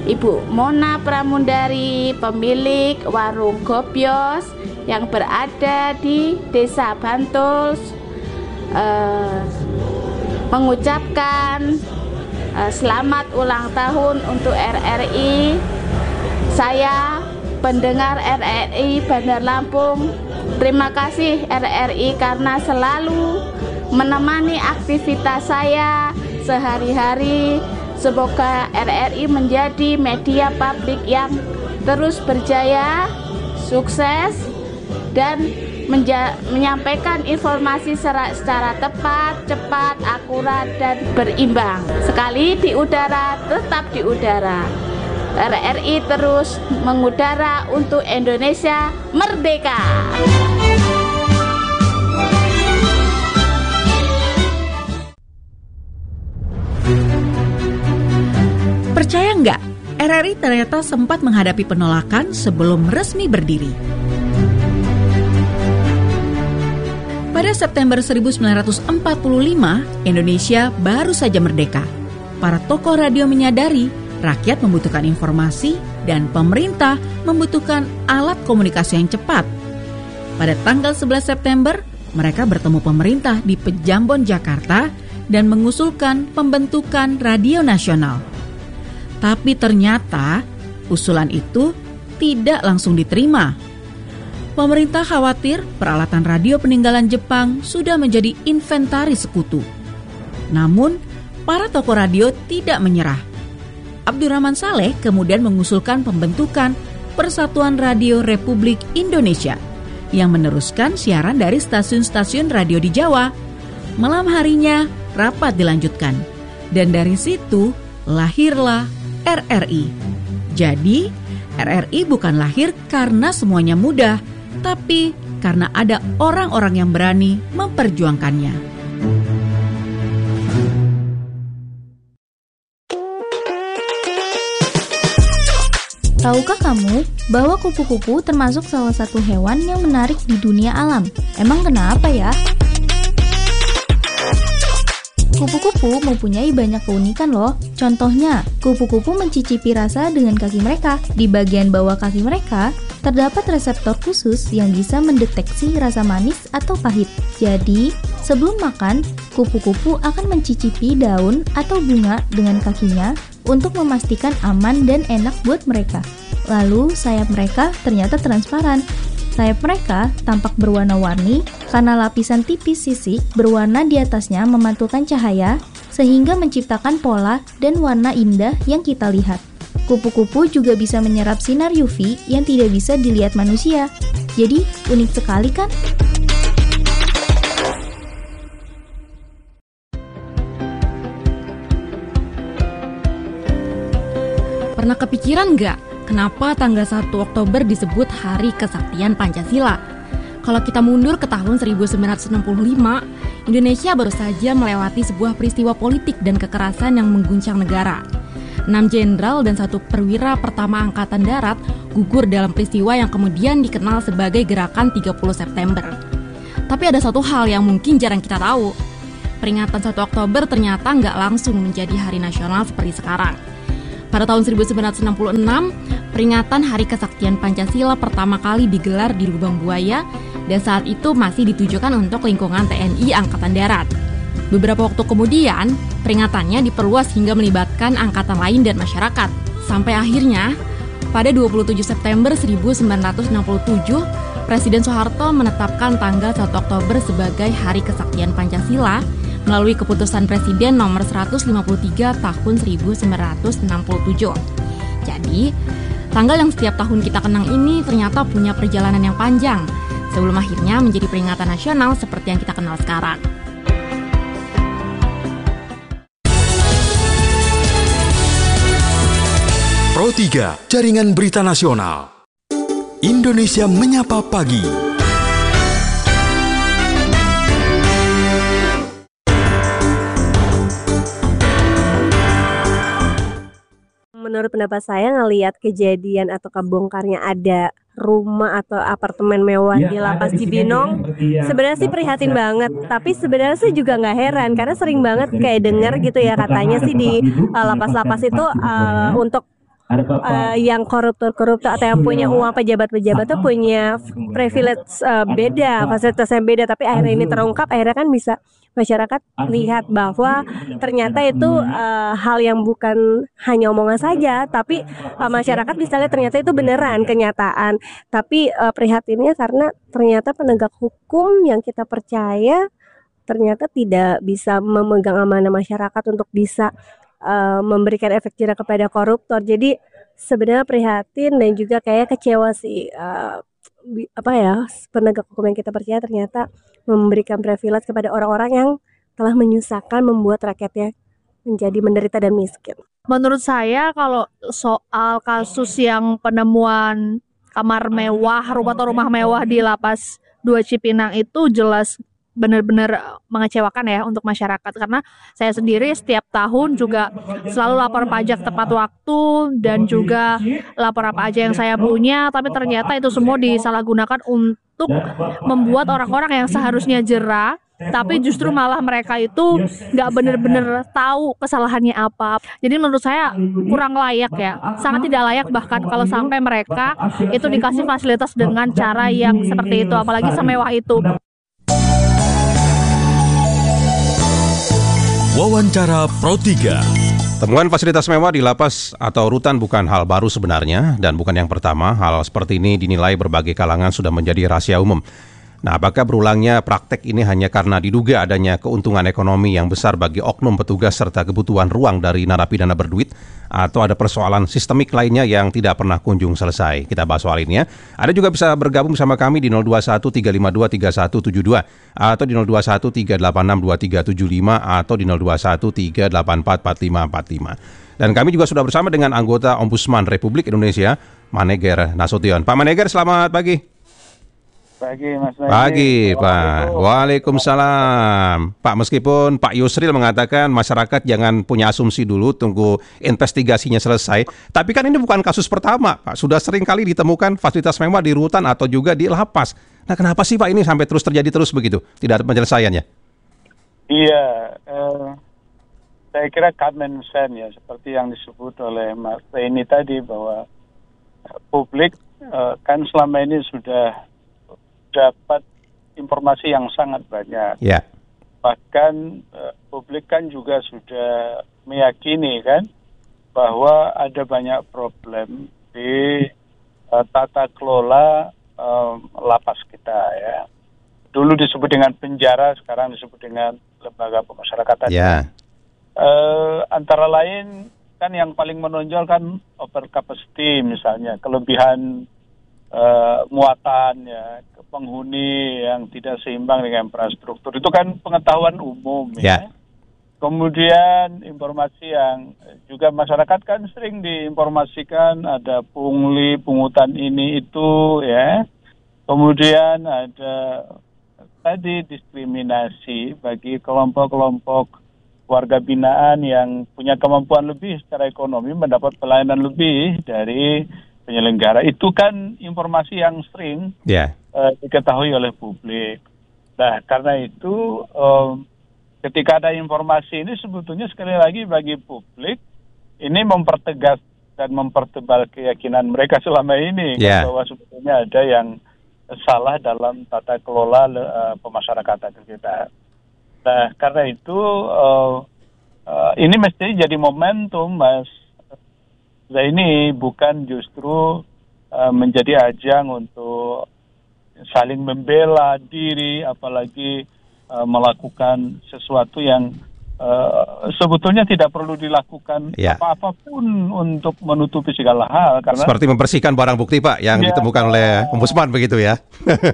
Ibu Mona Pramundari, pemilik warung Gobyos yang berada di Desa Bantul, mengucapkan selamat ulang tahun untuk RRI. Saya pendengar RRI Bandar Lampung, terima kasih RRI karena selalu menemani aktivitas saya sehari-hari. Semoga RRI menjadi media publik yang terus berjaya, sukses, dan menyampaikan informasi secara tepat, cepat, akurat, dan berimbang. Sekali di udara, tetap di udara. RRI terus mengudara untuk Indonesia merdeka. Percaya nggak, RRI ternyata sempat menghadapi penolakan sebelum resmi berdiri. Pada September 1945, Indonesia baru saja merdeka. Para tokoh radio menyadari rakyat membutuhkan informasi dan pemerintah membutuhkan alat komunikasi yang cepat. Pada tanggal 11 September, mereka bertemu pemerintah di Pejambon, Jakarta dan mengusulkan pembentukan radio nasional. Tapi ternyata usulan itu tidak langsung diterima. Pemerintah khawatir peralatan radio peninggalan Jepang sudah menjadi inventaris sekutu. Namun, para tokoh radio tidak menyerah. Abdurrahman Saleh kemudian mengusulkan pembentukan Persatuan Radio Republik Indonesia yang meneruskan siaran dari stasiun-stasiun radio di Jawa. Malam harinya, rapat dilanjutkan. Dan dari situ, lahirlah RRI. Jadi, RRI bukan lahir karena semuanya mudah, tapi karena ada orang-orang yang berani memperjuangkannya. Tahukah kamu bahwa kupu-kupu termasuk salah satu hewan yang menarik di dunia alam? Emang kenapa ya? Kupu-kupu mempunyai banyak keunikan loh. Contohnya, kupu-kupu mencicipi rasa dengan kaki mereka. Di bagian bawah kaki mereka, terdapat reseptor khusus yang bisa mendeteksi rasa manis atau pahit. Jadi, sebelum makan, kupu-kupu akan mencicipi daun atau bunga dengan kakinya untuk memastikan aman dan enak buat mereka. Lalu, sayap mereka ternyata transparan. Sayap mereka tampak berwarna-warni karena lapisan tipis sisik berwarna di atasnya memantulkan cahaya sehingga menciptakan pola dan warna indah yang kita lihat. Kupu-kupu juga bisa menyerap sinar UV yang tidak bisa dilihat manusia. Jadi, unik sekali kan? Pernah kepikiran nggak? Kenapa tanggal 1 Oktober disebut Hari Kesaktian Pancasila? Kalau kita mundur ke tahun 1965, Indonesia baru saja melewati sebuah peristiwa politik dan kekerasan yang mengguncang negara. 6 jenderal dan 1 perwira pertama Angkatan Darat gugur dalam peristiwa yang kemudian dikenal sebagai Gerakan 30 September. Tapi ada satu hal yang mungkin jarang kita tahu. Peringatan 1 Oktober ternyata nggak langsung menjadi hari nasional seperti sekarang. Pada tahun 1966, peringatan Hari Kesaktian Pancasila pertama kali digelar di Lubang Buaya dan saat itu masih ditujukan untuk lingkungan TNI Angkatan Darat. Beberapa waktu kemudian, peringatannya diperluas hingga melibatkan angkatan lain dan masyarakat. Sampai akhirnya, pada 27 September 1967, Presiden Soeharto menetapkan tanggal 1 Oktober sebagai Hari Kesaktian Pancasila melalui keputusan Presiden nomor 153 tahun 1967. Jadi, tanggal yang setiap tahun kita kenang ini ternyata punya perjalanan yang panjang sebelum akhirnya menjadi peringatan nasional seperti yang kita kenal sekarang. Pro 3, Jaringan Berita Nasional. Indonesia Menyapa Pagi. Menurut pendapat saya, ngelihat kejadian atau kebongkarnya ada rumah atau apartemen mewah di Lapas Cibinong, sebenarnya sih prihatin banget. Tapi sebenarnya sih juga nggak heran karena sering banget kayak denger gitu ya, katanya sih di lapas-lapas itu untuk yang koruptor-koruptor atau yang punya uang pejabat-pejabat tuh punya privilege beda, fasilitas yang beda, tapi akhirnya ini terungkap, akhirnya kan bisa masyarakat lihat bahwa ternyata itu hal yang bukan hanya omongan saja, tapi masyarakat bisa lihat ternyata itu beneran kenyataan. Tapi prihatinnya karena ternyata penegak hukum yang kita percaya ternyata tidak bisa memegang amanah masyarakat untuk bisa memberikan efek jerah kepada koruptor. Jadi sebenarnya prihatin dan juga kayak kecewa sih, penegak hukum yang kita percaya ternyata memberikan privilege kepada orang-orang yang telah menyusahkan, membuat rakyatnya menjadi menderita dan miskin. Menurut saya kalau soal kasus yang penemuan kamar mewah, rumah mewah di Lapas 2 Cipinang itu jelas benar-benar mengecewakan ya untuk masyarakat, karena saya sendiri setiap tahun juga selalu lapor pajak tepat waktu dan juga lapor apa aja yang saya punya, tapi ternyata itu semua disalahgunakan untuk membuat orang-orang yang seharusnya jerah, tapi justru malah mereka itu nggak benar-benar tahu kesalahannya apa. Jadi menurut saya kurang layak ya, sangat tidak layak bahkan kalau sampai mereka itu dikasih fasilitas dengan cara yang seperti itu, apalagi semewah itu. Wawancara Pro 3. Temuan fasilitas mewah di lapas atau rutan bukan hal baru sebenarnya dan bukan yang pertama. Hal seperti ini dinilai berbagai kalangan sudah menjadi rahasia umum. Nah, apakah berulangnya praktek ini hanya karena diduga adanya keuntungan ekonomi yang besar bagi oknum petugas serta kebutuhan ruang dari narapidana berduit, atau ada persoalan sistemik lainnya yang tidak pernah kunjung selesai? Kita bahas soal ini ya. Ada juga bisa bergabung sama kami di 0213523172 atau di 0213862375 atau di 0213844545. Dan kami juga sudah bersama dengan anggota Ombudsman Republik Indonesia, Maneger Nasution. Pak Maneger, selamat pagi. Pagi Mas Nadi. Pagi Pak. Waalaikumsalam. Pak, meskipun Pak Yusril mengatakan masyarakat jangan punya asumsi dulu, tunggu investigasinya selesai, tapi kan ini bukan kasus pertama Pak. Sudah sering kali ditemukan fasilitas mewah di rutan atau juga di lapas. Nah, kenapa sih Pak ini sampai terus terjadi terus begitu? Tidak ada penyelesaiannya? Iya, saya kira common sense ya, seperti yang disebut oleh Mas Reni tadi, bahwa publik kan selama ini sudah dapat informasi yang sangat banyak. Yeah. Bahkan publik kan juga sudah meyakini kan bahwa ada banyak problem di tata kelola lapas kita ya. Dulu disebut dengan penjara, sekarang disebut dengan lembaga pemasyarakatan. Yeah. Antara lain kan yang paling menonjol kan over capacity misalnya, kelebihan muatan ya, penghuni yang tidak seimbang dengan infrastruktur, itu kan pengetahuan umum ya. Kemudian informasi yang juga masyarakat kan sering diinformasikan, ada pungli, pungutan ini itu ya. Kemudian ada tadi diskriminasi bagi kelompok-kelompok warga binaan yang punya kemampuan lebih secara ekonomi, mendapat pelayanan lebih dari penyelenggara. Itu kan informasi yang sering diketahui oleh publik. Nah, karena itu ketika ada informasi ini sebetulnya sekali lagi bagi publik ini mempertegas dan mempertebal keyakinan mereka selama ini bahwa sebetulnya ada yang salah dalam tata kelola pemasyarakatan kita. Nah, karena itu ini mesti jadi momentum, Mas. Nah, ini bukan justru menjadi ajang untuk saling membela diri, apalagi melakukan sesuatu yang sebetulnya tidak perlu dilakukan apa-apapun untuk menutupi segala hal. Karena seperti membersihkan barang bukti Pak yang ditemukan oleh Ombudsman begitu ya.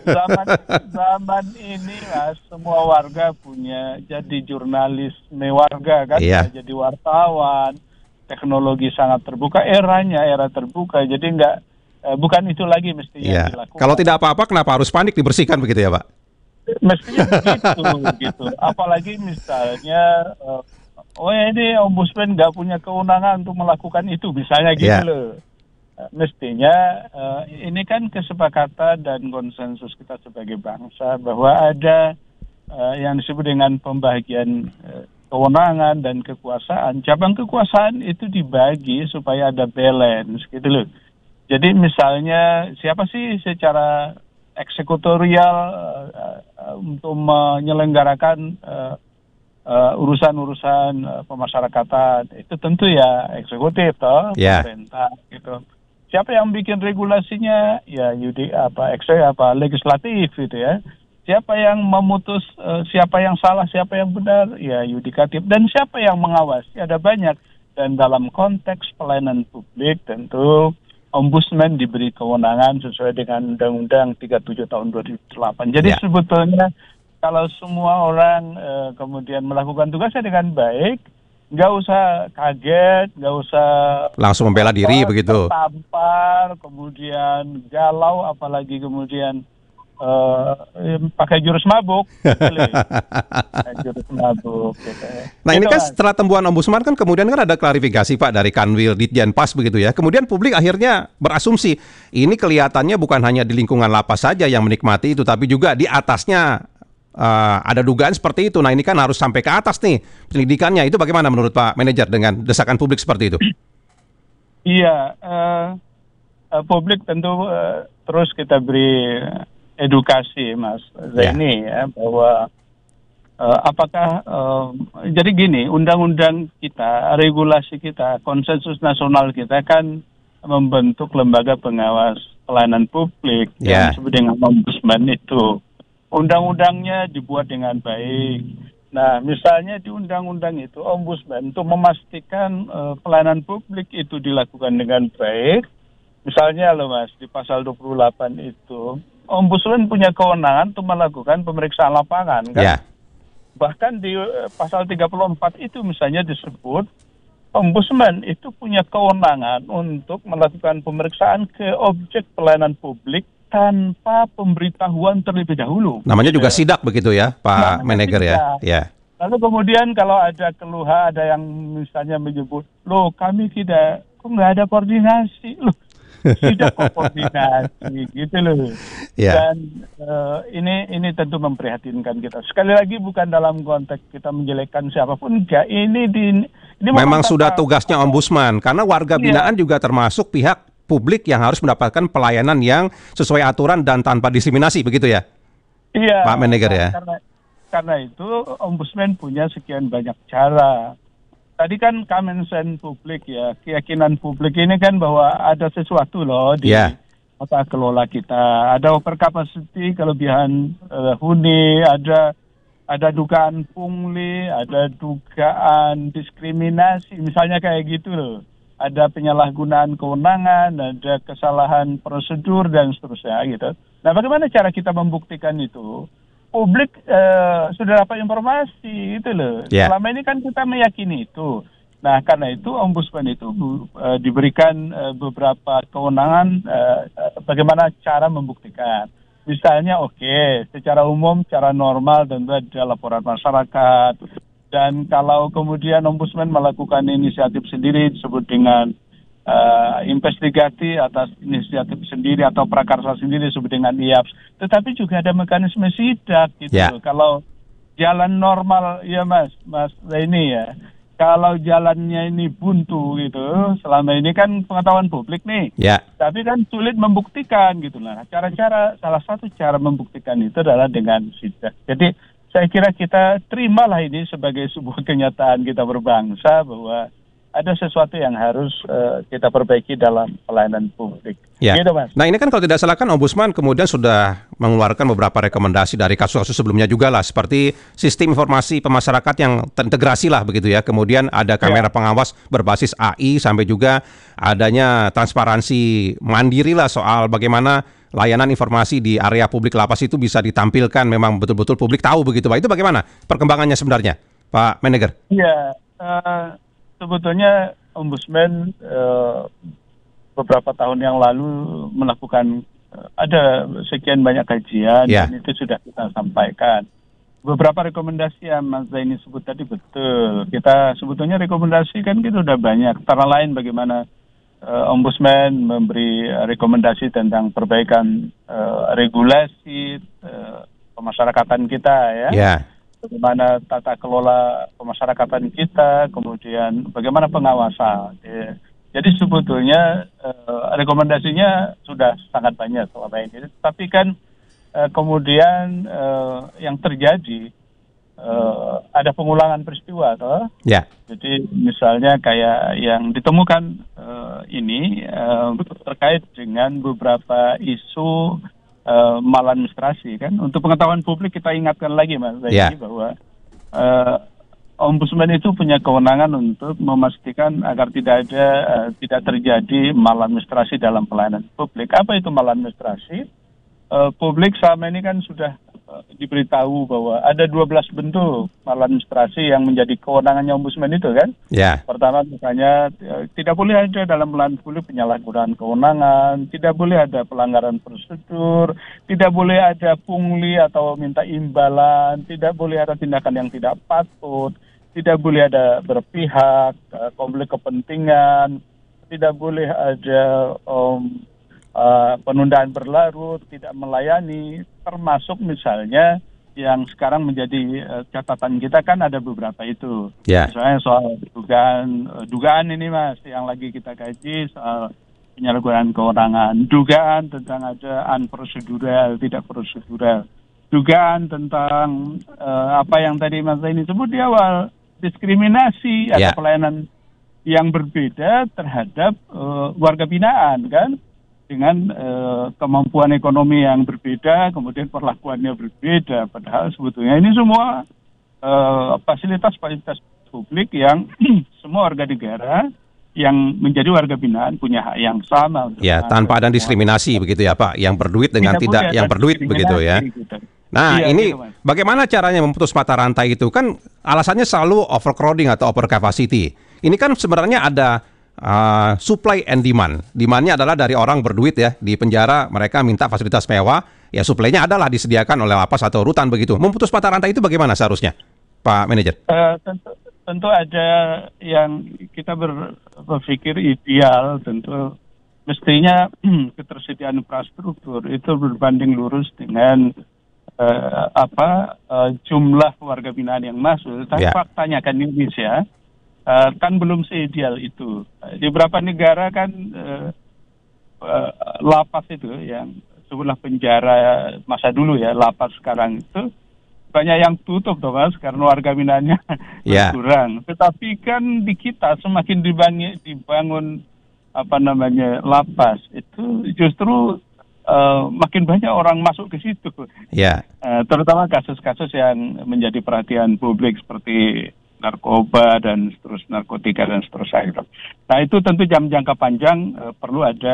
Zaman ini Mas, semua warga punya jadi jurnalis warga kan, jadi wartawan. Teknologi sangat terbuka, era terbuka, jadi bukan itu lagi mestinya dilakukan. Kalau tidak apa-apa, kenapa harus panik dibersihkan begitu ya Pak? Mestinya begitu. Apalagi misalnya, ini ombudsman nggak punya kewenangan untuk melakukan itu, misalnya gitu loh. Mestinya ini kan kesepakatan dan konsensus kita sebagai bangsa bahwa ada yang disebut dengan pembagian kewenangan dan kekuasaan, cabang kekuasaan itu dibagi supaya ada balance gitu loh. Jadi misalnya siapa sih secara eksekutorial untuk menyelenggarakan urusan-urusan pemasyarakatan, itu tentu ya eksekutif toh, pemerintah gitu. Siapa yang bikin regulasinya? Ya legislatif gitu ya. Siapa yang memutus siapa yang salah, siapa yang benar? Ya yudikatif. Dan siapa yang mengawasi? Ada banyak. Dan dalam konteks pelayanan publik tentu Ombudsman diberi kewenangan sesuai dengan Undang-Undang 37 tahun 2008. Jadi sebetulnya kalau semua orang kemudian melakukan tugasnya dengan baik, nggak usah kaget, nggak usah langsung membela diri begitu. Tampar, kemudian galau, apalagi kemudian pakai jurus mabuk. Jurus mabuk gitu. Nah, ini kan setelah temuan Ombudsman kan kemudian kan ada klarifikasi Pak dari Kanwil Ditjenpas begitu ya. Kemudian publik akhirnya berasumsi ini kelihatannya bukan hanya di lingkungan lapas saja yang menikmati itu, tapi juga di atasnya ada dugaan seperti itu. Nah, ini kan harus sampai ke atas nih penyelidikannya. Itu bagaimana menurut Pak Manajer dengan desakan publik seperti itu? Iya, publik tentu terus kita beri edukasi Mas Zaini ya bahwa apakah jadi gini, undang-undang kita, regulasi kita, konsensus nasional kita kan membentuk lembaga pengawas pelayanan publik yang disebut dengan Ombudsman itu. Undang-undangnya dibuat dengan baik. Nah, misalnya di undang-undang itu Ombudsman untuk memastikan pelayanan publik itu dilakukan dengan baik. Misalnya loh Mas, di pasal 28 itu Ombudsman punya kewenangan untuk melakukan pemeriksaan lapangan kan. Bahkan di pasal 34 itu misalnya disebut Ombudsman itu punya kewenangan untuk melakukan pemeriksaan ke objek pelayanan publik tanpa pemberitahuan terlebih dahulu. Namanya juga sidak begitu ya, Pak Manager ya. Lalu kemudian kalau ada keluhan, ada yang misalnya menyebut, loh kami tidak, kok nggak ada koordinasi, loh tidak koordinasi gitu loh. Dan ini tentu memprihatinkan kita. Sekali lagi bukan dalam konteks kita menjelekkan siapapun, enggak. Ini memang sudah tugasnya Ombudsman karena warga binaan juga termasuk pihak publik yang harus mendapatkan pelayanan yang sesuai aturan dan tanpa diskriminasi begitu ya. Iya. Pak Manager ya. Karena itu Ombudsman punya sekian banyak cara. Tadi kan common sense publik ya, keyakinan publik ini kan bahwa ada sesuatu loh di tata kelola kita. Ada overcapacity, kelebihan huni, ada dugaan pungli, ada dugaan diskriminasi, misalnya kayak gitu loh. Ada penyalahgunaan kewenangan, ada kesalahan prosedur dan seterusnya gitu. Nah, bagaimana cara kita membuktikan itu? Publik sudah dapat informasi itu loh. Selama ini kan kita meyakini itu. Nah, karena itu Ombudsman itu diberikan beberapa kewenangan bagaimana cara membuktikan. Misalnya secara umum, secara normal tentu ada laporan masyarakat. Dan kalau kemudian Ombudsman melakukan inisiatif sendiri disebut dengan investigasi atas inisiatif sendiri atau prakarsa sendiri disebut dengan IAPS. Tetapi juga ada mekanisme sidak gitu. Kalau jalan normal ya Mas ini ya. Kalau jalannya ini buntu gitu, selama ini kan pengetahuan publik nih. Tapi kan sulit membuktikan gitu lah. Salah satu cara membuktikan itu adalah dengan sidak. Jadi saya kira kita terimalah ini sebagai sebuah kenyataan kita berbangsa bahwa ada sesuatu yang harus kita perbaiki dalam pelayanan publik. Gitu, Mas. Nah, ini kan kalau tidak salah kan Ombudsman kemudian sudah mengeluarkan beberapa rekomendasi dari kasus-kasus sebelumnya juga lah, seperti sistem informasi pemasyarakat yang terintegrasi lah begitu ya. Kemudian ada kamera pengawas berbasis AI sampai juga adanya transparansi mandiri lah soal bagaimana layanan informasi di area publik lapas itu bisa ditampilkan, memang betul-betul publik tahu begitu Pak. Itu bagaimana perkembangannya sebenarnya, Pak Manager? Iya, sebetulnya Ombudsman beberapa tahun yang lalu melakukan ada sekian banyak kajian dan itu sudah kita sampaikan. Beberapa rekomendasi yang Mas Zaini sebut tadi betul. Kita sebetulnya rekomendasi kan kita udah banyak. Antara lain bagaimana Ombudsman memberi rekomendasi tentang perbaikan regulasi pemasyarakatan kita ya. bagaimana tata kelola pemasyarakatan kita, kemudian bagaimana pengawasan. Ya. Jadi sebetulnya rekomendasinya sudah sangat banyak selama ini. Tapi kan kemudian yang terjadi ada pengulangan peristiwa, toh? Ya. Jadi misalnya kayak yang ditemukan ini terkait dengan beberapa isu maladministrasi kan. Untuk pengetahuan publik kita ingatkan lagi Mas Zaini bahwa Ombudsman itu punya kewenangan untuk memastikan agar tidak terjadi maladministrasi dalam pelayanan publik. Apa itu maladministrasi? Publik selama ini kan sudah diberitahu bahwa ada 12 bentuk maladministrasi yang menjadi kewenangannya Ombudsman itu kan. Ya. Pertama misalnya tidak boleh ada dalam pelayanan publik penyalahgunaan kewenangan, tidak boleh ada pelanggaran prosedur, tidak boleh ada pungli atau minta imbalan, tidak boleh ada tindakan yang tidak patut, tidak boleh ada berpihak, konflik kepentingan, tidak boleh ada penundaan berlarut, tidak melayani, termasuk misalnya yang sekarang menjadi catatan kita kan ada beberapa itu. Yeah. Misalnya soal dugaan ini Mas, yang lagi kita kaji soal penyalahgunaan kewenangan, dugaan tentang ada unprocedural, tidak prosedural, dugaan tentang apa yang tadi Mas ini sebut di awal, diskriminasi atau pelayanan yang berbeda terhadap warga binaan kan, dengan kemampuan ekonomi yang berbeda, kemudian perlakuannya berbeda. Padahal sebetulnya ini semua fasilitas-fasilitas publik yang semua warga negara yang menjadi warga binaan punya hak yang sama. Ya, tanpa ada diskriminasi begitu ya Pak, yang berduit dengan tidak yang berduit begitu ya. Nah, ini gitu, bagaimana caranya memutus mata rantai itu? Kan alasannya selalu overcrowding atau overcapacity. Ini kan sebenarnya ada supply and demand. Demandnya adalah dari orang berduit ya, di penjara mereka minta fasilitas mewah, ya supply-nya adalah disediakan oleh lapas atau rutan begitu. Memutus mata rantai itu bagaimana seharusnya, Pak Manajer? Tentu ada yang kita berpikir ideal, tentu mestinya ketersediaan infrastruktur itu berbanding lurus dengan jumlah warga binaan yang masuk. Tapi faktanya kan Indonesia kan belum seideal itu. Di beberapa negara kan lapas itu yang sebelah penjara masa dulu ya, lapas sekarang itu banyak yang tutup toh Mas, karena warga binaannya berkurang. Tetapi kan di kita semakin dibangun lapas itu justru makin banyak orang masuk ke situ. Terutama kasus-kasus yang menjadi perhatian publik seperti narkoba dan seterusnya, narkotika dan seterusnya. Nah itu tentu jangka panjang perlu ada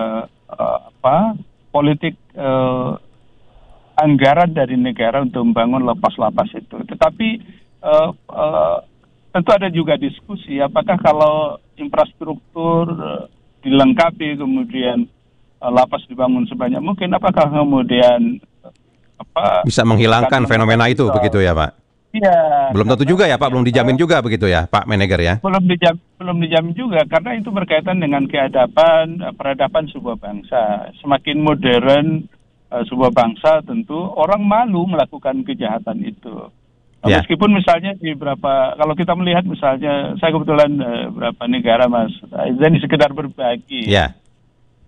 politik anggaran dari negara untuk membangun lapas-lapas itu. Tetapi tentu ada juga diskusi apakah kalau infrastruktur dilengkapi kemudian lapas dibangun sebanyak mungkin, apakah kemudian bisa menghilangkan fenomena itu begitu ya Pak? Iya. Belum tentu juga ya Pak, belum dijamin juga begitu ya Pak Manager ya? Belum dijamin juga, karena itu berkaitan dengan peradaban sebuah bangsa. Semakin modern sebuah bangsa, tentu orang malu melakukan kejahatan itu. Meskipun misalnya kalau kita melihat misalnya, saya kebetulan beberapa negara Mas, ini sekedar berbagi.